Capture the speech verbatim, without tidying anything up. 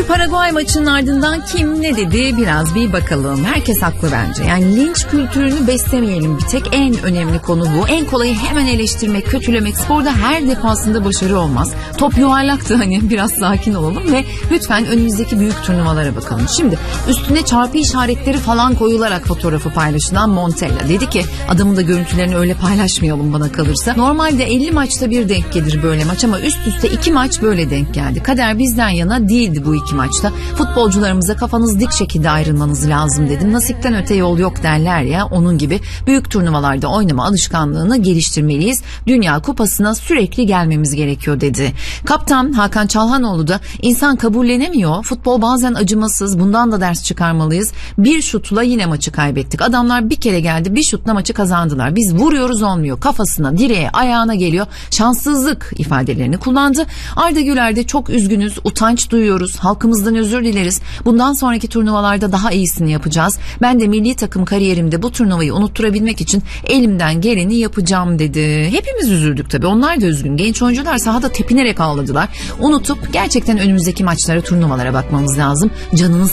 Şu Paraguay maçının ardından kim ne dedi biraz bir bakalım. Herkes haklı bence. Yani linç kültürünü beslemeyelim bir tek. En önemli konu bu. En kolayı hemen eleştirmek, kötülemek. Sporda her defasında başarı olmaz. Top yuvarlaktı, hani biraz sakin olalım ve lütfen önümüzdeki büyük turnuvalara bakalım. Şimdi üstüne çarpı işaretleri falan koyularak fotoğrafı paylaşılan Montella dedi ki adamın da görüntülerini öyle paylaşmayalım bana kalırsa. Normalde elli maçta bir denk gelir böyle maç ama üst üste iki maç böyle denk geldi. Kader bizden yana değildi bu iki maçta. Futbolcularımıza kafanız dik şekilde ayrılmanız lazım dedim. Nasipten öte yol yok derler ya, onun gibi büyük turnuvalarda oynama alışkanlığını geliştirmeliyiz. Dünya Kupası'na sürekli gelmemiz gerekiyor dedi. Kaptan Hakan Çalhanoğlu da insan kabullenemiyor. Futbol bazen acımasız, bundan da ders çıkarmalıyız. Bir şutla yine maçı kaybettik. Adamlar bir kere geldi, bir şutla maçı kazandılar. Biz vuruyoruz olmuyor. Kafasına, direğe, ayağına geliyor. Şanssızlık ifadelerini kullandı. Arda Güler de çok üzgünüz, utanç duyuyoruz. Halkımızdan özür dileriz. Bundan sonraki turnuvalarda daha iyisini yapacağız. Ben de milli takım kariyerimde bu turnuvayı unutturabilmek için elimden geleni yapacağım dedi. Hepimiz üzüldük tabii. Onlar da üzgün. Genç oyuncular sahada tepinerek ağladılar. Unutup gerçekten önümüzdeki maçlara, turnuvalara bakmamız lazım. Canınız